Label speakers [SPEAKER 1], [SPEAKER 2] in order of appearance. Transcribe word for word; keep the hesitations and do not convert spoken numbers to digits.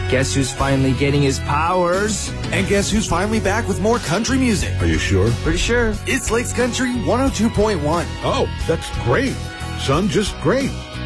[SPEAKER 1] Guess who's finally getting his powers?
[SPEAKER 2] And guess who's finally back with more country music?
[SPEAKER 3] Are you sure?
[SPEAKER 1] Pretty sure.
[SPEAKER 2] It's Lakes Country one oh two point one.
[SPEAKER 3] Oh, that's great. Son, just great.